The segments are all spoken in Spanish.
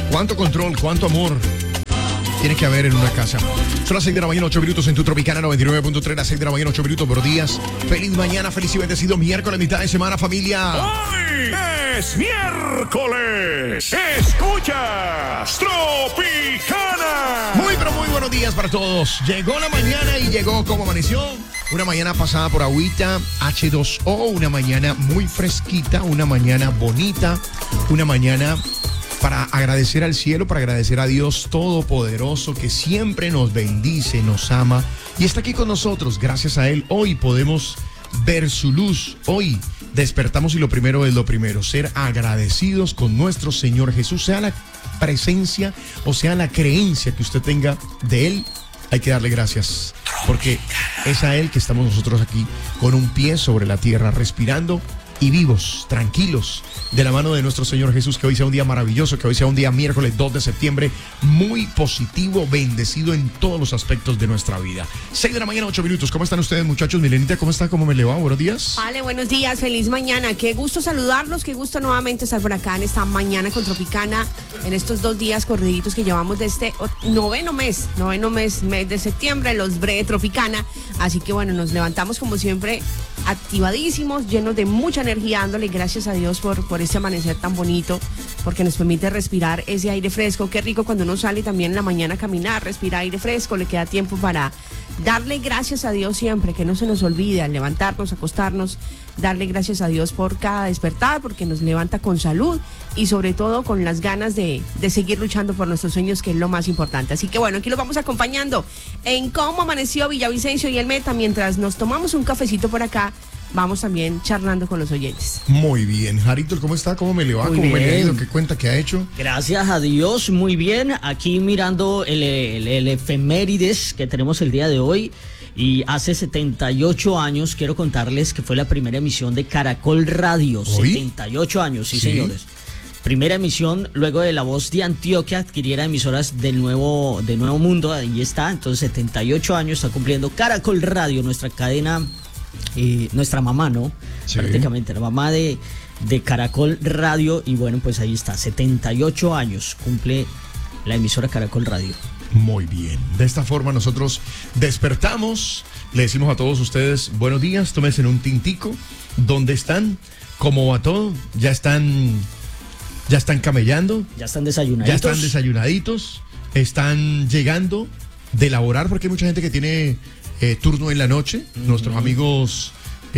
cuánto control, cuánto amor tiene que haber en una casa. Son las 6 de la mañana, 8 minutos en tu Tropicana 99.3, las 6 de la mañana, 8 minutos. Buenos días, feliz mañana, feliz y bendecido miércoles, mitad de semana, familia. Hoy es miércoles. Escuchas Tropicana. Muy, pero muy buenos días para todos. Llegó la mañana y llegó como amaneció. Una mañana pasada por agüita, H2O, una mañana muy fresquita, una mañana bonita, una mañana para agradecer al cielo, para agradecer a Dios Todopoderoso que siempre nos bendice, nos ama y está aquí con nosotros. Gracias a Él hoy podemos ver su luz. Hoy despertamos y lo primero es lo primero, ser agradecidos con nuestro Señor Jesús, sea la presencia o sea la creencia que usted tenga de Él. Hay que darle gracias, porque es a Él que estamos nosotros aquí con un pie sobre la tierra, respirando y vivos, tranquilos, de la mano de nuestro Señor Jesús. Que hoy sea un día maravilloso, que hoy sea un día miércoles 2 de septiembre, muy positivo, bendecido en todos los aspectos de nuestra vida. 6 de la mañana, 8 minutos. ¿Cómo están ustedes, muchachos? Milenita, ¿cómo está? ¿Cómo me le va? Buenos días. Vale, buenos días, feliz mañana. Qué gusto saludarlos, qué gusto nuevamente estar por acá en esta mañana con Tropicana, en estos 2 días corriditos que llevamos de este noveno mes de septiembre, los Bre Tropicana. Así que bueno, nos levantamos como siempre activadísimos, llenos de mucha energía, dándole gracias a Dios por este amanecer tan bonito, porque nos permite respirar ese aire fresco. Qué rico cuando uno sale también en la mañana a caminar, respira aire fresco, le queda tiempo para darle gracias a Dios siempre, que no se nos olvide al levantarnos, acostarnos, darle gracias a Dios por cada despertar, porque nos levanta con salud y sobre todo con las ganas de seguir luchando por nuestros sueños, que es lo más importante. Así que bueno, aquí los vamos acompañando en cómo amaneció Villavicencio y el Meta. Mientras nos tomamos un cafecito por acá, vamos también charlando con los oyentes. Muy bien. Jarito, ¿cómo está? ¿Cómo me le va? Muy ¿Cómo me le ha bien. ido? ¿Qué cuenta? ¿Qué ha hecho? Gracias a Dios, muy bien. Aquí mirando el efemérides que tenemos el día de hoy. Y hace 78 años quiero contarles que fue la primera emisión de Caracol Radio. ¿Hoy? 78 años, sí, Sí. señores. Primera emisión luego de La Voz de Antioquia adquiriera emisoras del Nuevo Mundo. Ahí está, entonces 78 años está cumpliendo Caracol Radio, nuestra cadena, nuestra mamá, ¿no? Sí. Prácticamente la mamá de Caracol Radio. Y bueno, pues ahí está, 78 años cumple la emisora Caracol Radio. Muy bien. De esta forma nosotros despertamos, le decimos a todos ustedes buenos días, tómense un tintico. ¿Dónde están? ¿Cómo va todo? ¿Ya están camellando? Ya están desayunaditos. ¿Ya están desayunaditos? ¿Están llegando de laborar? Porque hay mucha gente que tiene turno en la noche. Nuestros amigos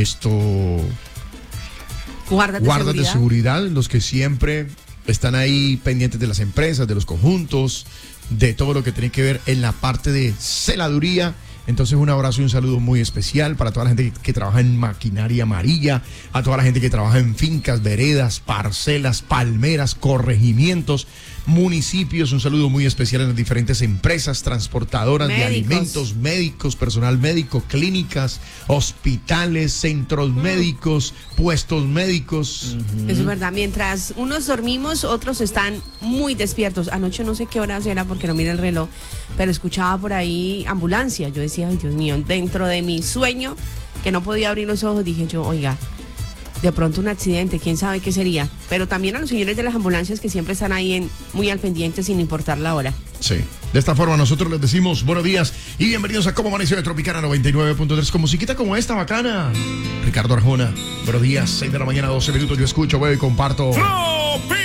Guardas de seguridad, los que siempre están ahí pendientes de las empresas, de los conjuntos, de todo lo que tiene que ver en la parte de celaduría. Entonces un abrazo y un saludo muy especial para toda la gente que trabaja en maquinaria amarilla, a toda la gente que trabaja en fincas, veredas, parcelas, palmeras, corregimientos, municipios. Un saludo muy especial en las diferentes empresas transportadoras de alimentos, médicos, personal médico, clínicas, hospitales, centros médicos, puestos médicos. Eso es verdad, mientras unos dormimos, otros están muy despiertos. Anoche no sé qué horas era porque no mira el reloj, pero escuchaba por ahí ambulancia. Yo decía, ay Dios mío, dentro de mi sueño, que no podía abrir los ojos, dije yo, oiga, de pronto un accidente, quién sabe qué sería. Pero también a los señores de las ambulancias que siempre están ahí muy al pendiente sin importar la hora. Sí, de esta forma nosotros les decimos buenos días y bienvenidos a Cómo Amaneció de Tropicana 99.3 con musiquita como esta bacana. Ricardo Arjona, buenos días, 6 de la mañana, 12 minutos, yo escucho, veo y comparto.